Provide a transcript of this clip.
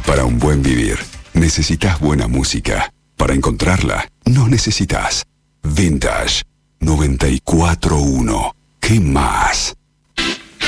Para un buen vivir, necesitas buena música. Para encontrarla, no necesitas. Vintage 94.1. ¿Qué más?